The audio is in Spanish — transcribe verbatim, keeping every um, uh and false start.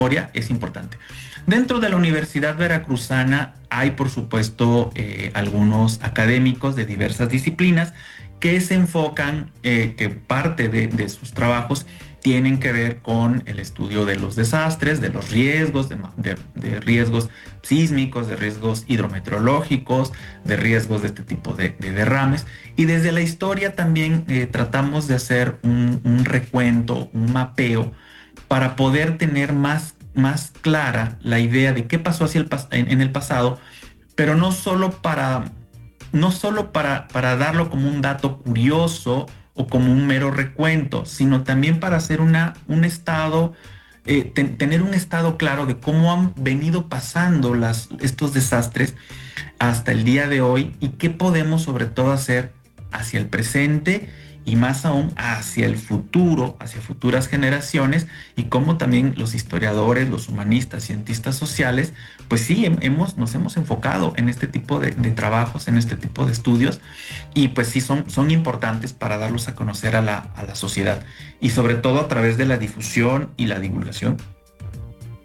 es importante. Dentro de la Universidad Veracruzana hay, por supuesto, eh, algunos académicos de diversas disciplinas que se enfocan, eh, que parte de, de sus trabajos tienen que ver con el estudio de los desastres, de los riesgos, de, de, de riesgos sísmicos, de riesgos hidrometeorológicos, de riesgos de este tipo de, de derrames. Y desde la historia también eh, tratamos de hacer un, un recuento, un mapeo, para poder tener más, más clara la idea de qué pasó hacia el pas en, en el pasado, pero no solo para, no solo para, para darlo como un dato curioso o como un mero recuento, sino también para hacer una, un estado, eh, ten, tener un estado claro de cómo han venido pasando las, estos desastres hasta el día de hoy y qué podemos sobre todo hacer hacia el presente y más aún hacia el futuro, hacia futuras generaciones, y cómo también los historiadores, los humanistas, cientistas sociales, pues sí, hemos, nos hemos enfocado en este tipo de, de trabajos, en este tipo de estudios, y pues sí son, son importantes para darlos a conocer a la, a la sociedad, y sobre todo a través de la difusión y la divulgación